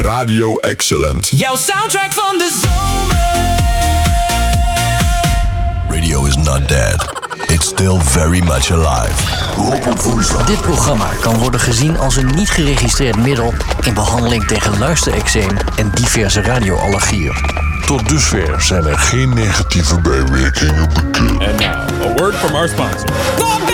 Radio Excellent. Jouw soundtrack van de zomer. Radio is not dead. It's still very much alive. Dit programma kan worden gezien als een niet geregistreerd middel in behandeling tegen luistereczeem en diverse radioallergieën. Tot dusver zijn er geen negatieve bijwerkingen bekend. And now, a word from our sponsor.